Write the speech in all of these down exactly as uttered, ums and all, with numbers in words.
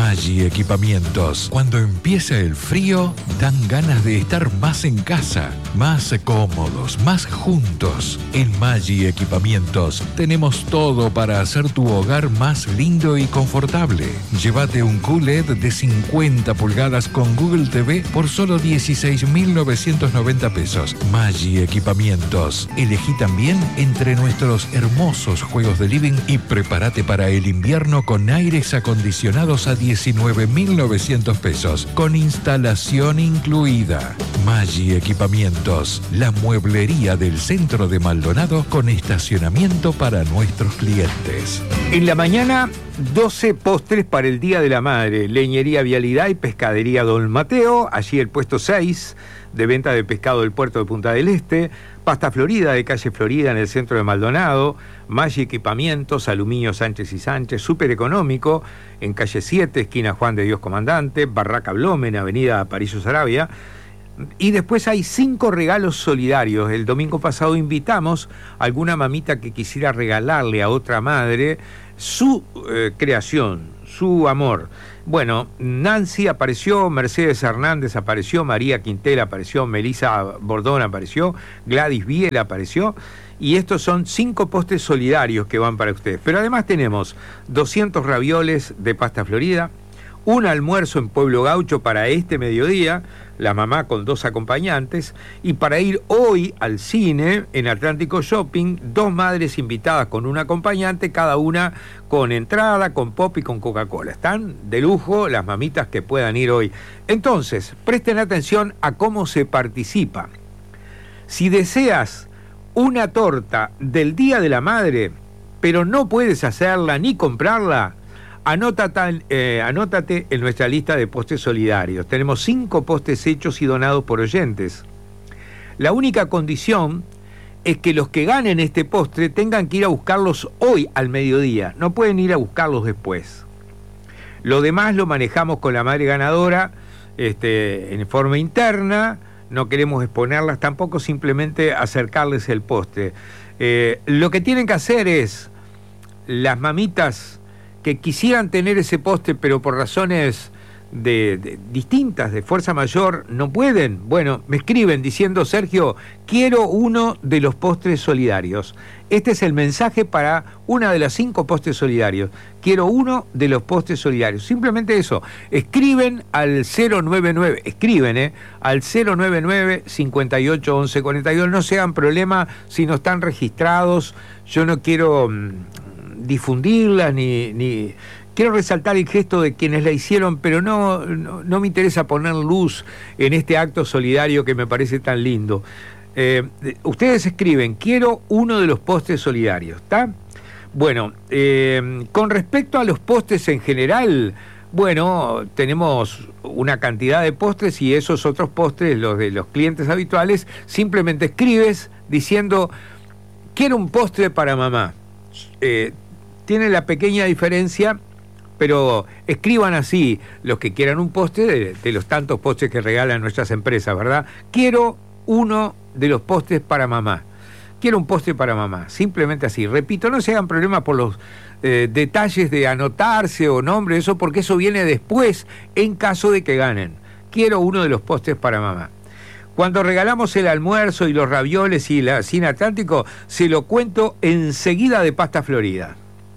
Maggi Equipamientos. Cuando empieza el frío, dan ganas de estar más en casa, más cómodos, más juntos. En Maggi Equipamientos tenemos todo para hacer tu hogar más lindo y confortable. Llévate un Q L E D de cincuenta pulgadas con Google T V por solo dieciséis mil novecientos noventa pesos. Maggi Equipamientos. Elegí también entre nuestros hermosos juegos de living y prepárate para el invierno con aires acondicionados a diecinueve mil novecientos pesos, con instalación incluida. Maggi Equipamientos, la mueblería del centro de Maldonado con estacionamiento para nuestros clientes. En la mañana, doce postres para el Día de la Madre. Leñería Vialidad y Pescadería Don Mateo, allí el puesto seis de venta de pescado del puerto de Punta del Este. Pasta Florida de calle Florida en el centro de Maldonado. Maggi Equipamientos, Aluminio Sánchez y Sánchez, súper económico, en calle siete, esquina Juan de Dios Comandante. Barraca Blomen, avenida Aparicio Saravia. Y después hay cinco regalos solidarios. El domingo pasado invitamos a alguna mamita que quisiera regalarle a otra madre su eh, creación, su amor. Bueno, Nancy apareció, Mercedes Hernández apareció, María Quintela apareció, Melissa Bordón apareció, Gladys Biel apareció, y estos son cinco postres solidarios que van para ustedes. Pero además tenemos doscientos ravioles de pasta florida, un almuerzo en Pueblo Gaucho para este mediodía, la mamá con dos acompañantes, y para ir hoy al cine en Atlántico Shopping, dos madres invitadas con un acompañante, cada una con entrada, con pop y con Coca-Cola. Están de lujo las mamitas que puedan ir hoy. Entonces, presten atención a cómo se participa. Si deseas una torta del Día de la Madre, pero no puedes hacerla ni comprarla, Anótate, eh, anótate en nuestra lista de postres solidarios. Tenemos cinco postres hechos y donados por oyentes. La única condición es que los que ganen este postre tengan que ir a buscarlos hoy al mediodía. No pueden ir a buscarlos después. Lo demás lo manejamos con la madre ganadora este, en forma interna. No queremos exponerlas tampoco, simplemente acercarles el postre. Eh, lo que tienen que hacer es, las mamitas que quisieran tener ese postre, pero por razones de, de, distintas, de fuerza mayor, no pueden. Bueno, me escriben diciendo: Sergio, quiero uno de los postres solidarios. Este es el mensaje para una de las cinco postres solidarios. Quiero uno de los postres solidarios. Simplemente eso. Escriben al cero noventa y nueve, escriben, ¿eh? Al cero noventa y nueve, cincuenta y ocho, once cuarenta y dos. No se hagan problema si no están registrados. Yo no quiero mmm, difundirlas, ni, ni quiero resaltar el gesto de quienes la hicieron, pero no, no, no me interesa poner luz en este acto solidario que me parece tan lindo. Eh, ustedes escriben: quiero uno de los postres solidarios, ¿está? Bueno, eh, con respecto a los postres en general, bueno, tenemos una cantidad de postres, y esos otros postres, los de los clientes habituales, simplemente escribes diciendo: quiero un postre para mamá. Eh, tiene la pequeña diferencia, pero escriban así los que quieran un postre de, de los tantos postres que regalan nuestras empresas, ¿verdad? Quiero uno de los postres para mamá. Quiero un postre para mamá. Simplemente así. Repito, no se hagan problemas por los eh, detalles de anotarse o nombre, eso, porque eso viene después en caso de que ganen. Quiero uno de los postres para mamá. Cuando regalamos el almuerzo y los ravioles y la cena Atlántico, se lo cuento enseguida de Pasta Florida.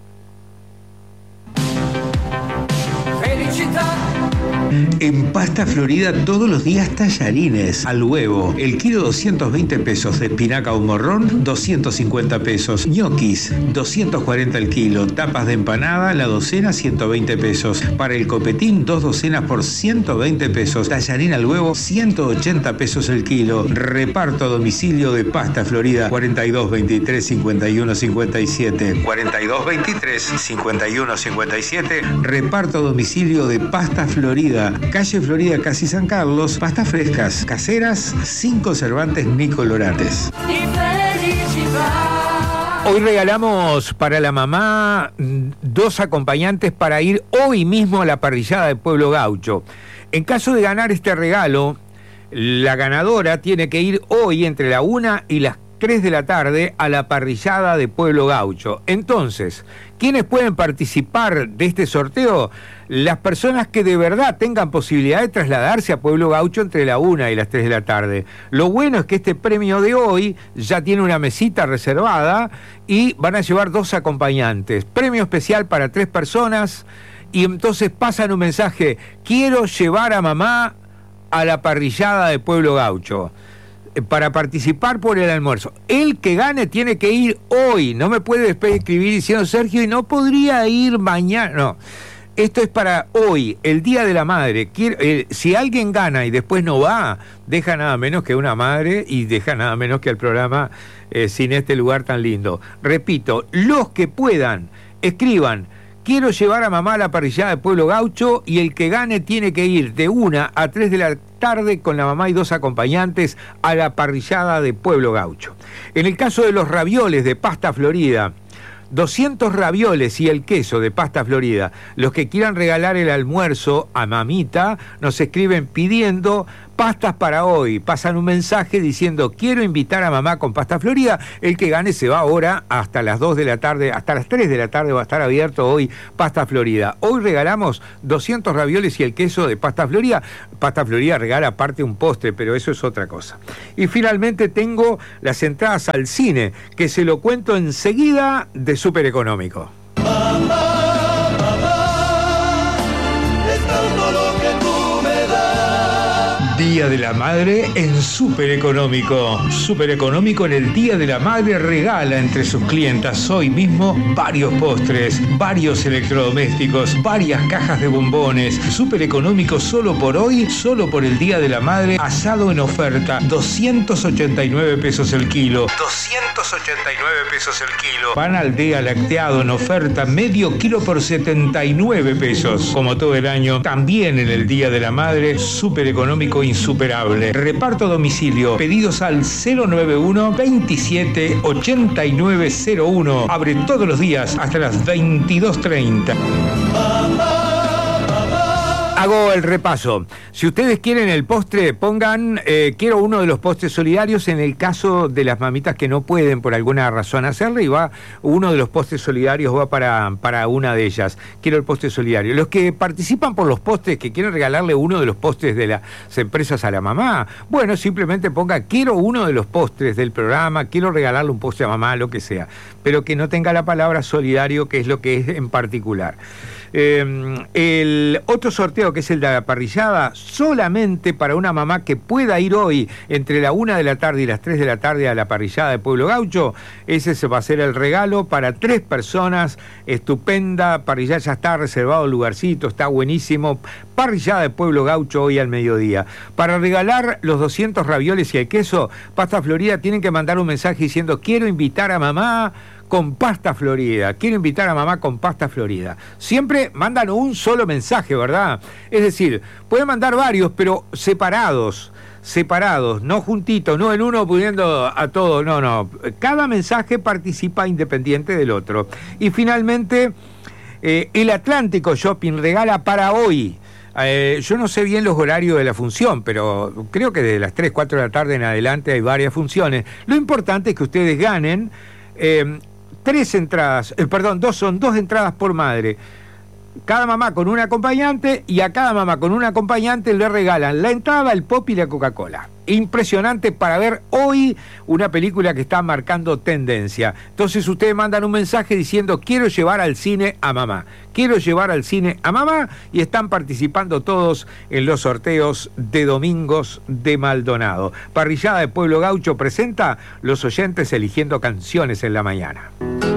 En Pasta Florida todos los días tallarines al huevo. El kilo doscientos veinte pesos. De espinaca o morrón, doscientos cincuenta pesos. Ñoquis, doscientos cuarenta el kilo. Tapas de empanada, la docena, ciento veinte pesos. Para el copetín, dos docenas por ciento veinte pesos. Tallarín al huevo, ciento ochenta pesos el kilo. Reparto a domicilio de Pasta Florida, cuarenta y dos veintitrés cincuenta y uno cincuenta y siete. cuarenta y dos veintitrés cincuenta y uno cincuenta y siete. Reparto a domicilio de Pasta Florida, calle Florida, casi San Carlos. Pastas frescas, caseras, sin conservantes ni colorantes. Hoy regalamos para la mamá dos acompañantes para ir hoy mismo a la parrillada de Pueblo Gaucho. En caso de ganar este regalo, la ganadora tiene que ir hoy entre la una y las tres de la tarde a la parrillada de Pueblo Gaucho. Entonces, ¿quiénes pueden participar de este sorteo? Las personas que de verdad tengan posibilidad de trasladarse a Pueblo Gaucho entre la una y las tres de la tarde. Lo bueno es que este premio de hoy ya tiene una mesita reservada y van a llevar dos acompañantes. Premio especial para tres personas y entonces pasan un mensaje: quiero llevar a mamá a la parrillada de Pueblo Gaucho para participar por el almuerzo. El que gane tiene que ir hoy. No me puede después escribir diciendo Sergio y no podría ir mañana. No, esto es para hoy, el Día de la Madre. Quiero, eh, si alguien gana y después no va, deja nada menos que una madre y deja nada menos que el programa eh, Sin este lugar tan lindo. Repito, los que puedan, escriban: quiero llevar a mamá a la parrillada de Pueblo Gaucho, y el que gane tiene que ir de una a tres de la tarde con la mamá y dos acompañantes a la parrillada de Pueblo Gaucho. En el caso de los ravioles de Pasta Florida, doscientos ravioles y el queso de Pasta Florida. Los que quieran regalar el almuerzo a mamita nos escriben pidiendo pastas para hoy. Pasan un mensaje diciendo quiero invitar a mamá con Pasta Florida. El que gane se va ahora hasta las dos de la tarde, hasta las tres de la tarde va a estar abierto hoy Pasta Florida. Hoy regalamos doscientos ravioles y el queso de Pasta Florida. Pasta Florida regala aparte un postre, pero eso es otra cosa. Y finalmente tengo las entradas al cine, que se lo cuento enseguida de Súper Económico. Día de la Madre en Súper Económico. Súper Económico en el Día de la Madre regala entre sus clientas hoy mismo varios postres, varios electrodomésticos, varias cajas de bombones. Súper Económico solo por hoy, solo por el Día de la Madre, asado en oferta, doscientos ochenta y nueve pesos el kilo. doscientos ochenta y nueve pesos el kilo. Pan Aldea lacteado en oferta, medio kilo por setenta y nueve pesos. Como todo el año, también en el Día de la Madre, Súper Económico insuperable. Reparto a domicilio. Pedidos al cero nueve uno, veintisiete, ochenta y nueve cero uno. Abre todos los días hasta las veintidós treinta. Hago el repaso. Si ustedes quieren el postre, pongan, eh, quiero uno de los postres solidarios en el caso de las mamitas que no pueden por alguna razón hacerlo, y va, uno de los postres solidarios va para, para una de ellas. Quiero el postre solidario. Los que participan por los postres, que quieren regalarle uno de los postres de las empresas a la mamá, bueno, simplemente ponga quiero uno de los postres del programa, quiero regalarle un postre a mamá, lo que sea, pero que no tenga la palabra solidario, que es lo que es en particular. Eh, el otro sorteo, que es el de la parrillada, solamente para una mamá que pueda ir hoy entre la una de la tarde y las tres de la tarde a la parrillada de Pueblo Gaucho. Ese se va a ser el regalo para tres personas. Estupenda parrillada, ya está reservado el lugarcito, está buenísimo. Parrillada de Pueblo Gaucho hoy al mediodía. Para regalar los doscientos ravioles y el queso, Pasta Florida tienen que mandar un mensaje diciendo quiero invitar a mamá con Pasta Florida, quiero invitar a mamá con Pasta Florida. Siempre mandan un solo mensaje, ¿verdad? Es decir, pueden mandar varios, pero separados, separados, no juntitos, no el uno pudiendo a todo, no, no. Cada mensaje participa independiente del otro. Y finalmente, eh, el Atlántico Shopping regala para hoy. Eh, yo no sé bien los horarios de la función, pero creo que de las tres, cuatro de la tarde en adelante hay varias funciones. Lo importante es que ustedes ganen eh, tres entradas, eh, perdón, dos son dos entradas por madre. Cada mamá con un acompañante, y a cada mamá con un acompañante le regalan la entrada, el pop y la Coca-Cola. Impresionante para ver hoy una película que está marcando tendencia. Entonces ustedes mandan un mensaje diciendo quiero llevar al cine a mamá, quiero llevar al cine a mamá, y están participando todos en los sorteos de Domingos de Maldonado. Parrillada de Pueblo Gaucho presenta Los Oyentes eligiendo canciones en la mañana.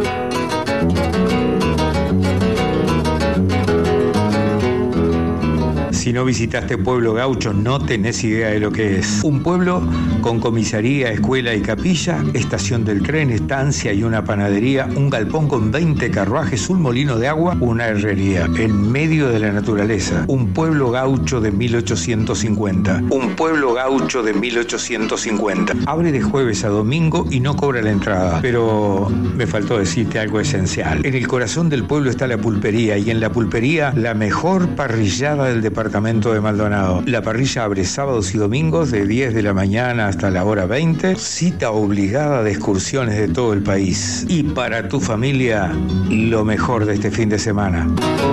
Si no visitaste Pueblo Gaucho, no tenés idea de lo que es. Un pueblo con comisaría, escuela y capilla, estación del tren, estancia y una panadería, un galpón con veinte carruajes, un molino de agua, una herrería. En medio de la naturaleza. Un pueblo gaucho de mil ochocientos cincuenta. Un pueblo gaucho de mil ochocientos cincuenta. Abre de jueves a domingo y no cobra la entrada. Pero me faltó decirte algo esencial. En el corazón del pueblo está la pulpería, y en la pulpería la mejor parrillada del departamento. departamento de Maldonado. La parrilla abre sábados y domingos de diez de la mañana hasta la hora veinte. Cita obligada de excursiones de todo el país. Y para tu familia, lo mejor de este fin de semana.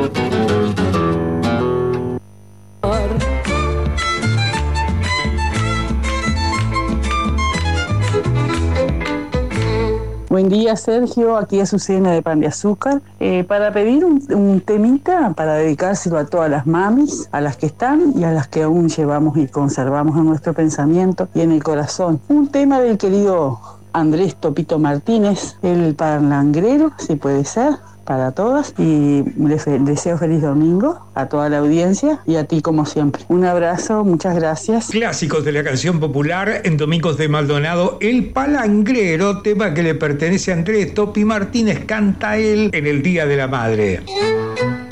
Buen día, Sergio. Aquí es Azucena de Pan de Azúcar. Eh, para pedir un, un temita para dedicárselo a todas las mamis, a las que están y a las que aún llevamos y conservamos en nuestro pensamiento y en el corazón. Un tema del querido Andrés Topito Martínez, el parlangrero, si puede ser, para todas. Y les deseo feliz domingo a toda la audiencia y a ti como siempre. Un abrazo, muchas gracias. Clásicos de la canción popular en Domingos de Maldonado, El Palangrero, tema que le pertenece a Andrés Topi Martínez, canta él en el Día de la Madre.